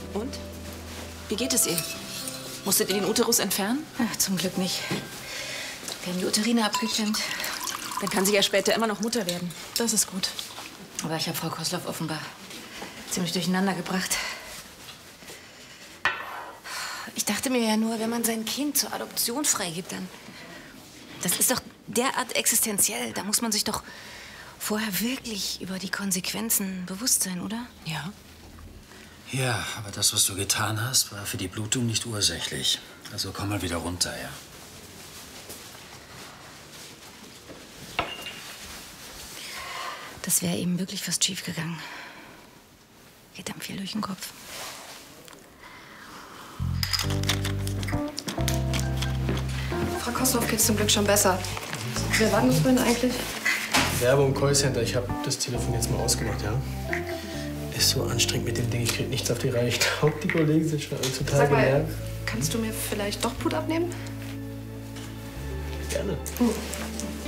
Und? Wie geht es ihr? Musstet ihr den Uterus entfernen? Ach, zum Glück nicht. Wir haben die Uterine abgeklemmt. Dann kann sie ja später immer noch Mutter werden. Das ist gut. Aber ich habe Frau Kosloff offenbar ziemlich durcheinander gebracht. Ich dachte mir ja nur, wenn man sein Kind zur Adoption freigibt, dann... Das ist doch derart existenziell. Da muss man sich doch vorher wirklich über die Konsequenzen bewusst sein, oder? Ja. Ja, aber das, was du getan hast, war für die Blutung nicht ursächlich. Also komm mal wieder runter, ja? Das wäre eben wirklich fast schief gegangen. Geht einem viel durch den Kopf. Frau Kosloff geht's zum Glück schon besser. Wer war das denn eigentlich? Werbung, Callcenter. Ich habe das Telefon jetzt mal ausgemacht, ja? Ist so anstrengend mit dem Ding. Ich krieg nichts auf die Reihe. Ich glaube, die Kollegen sind schon alle total Sag mal, genervt. kannst du mir vielleicht doch Blut abnehmen? Gerne.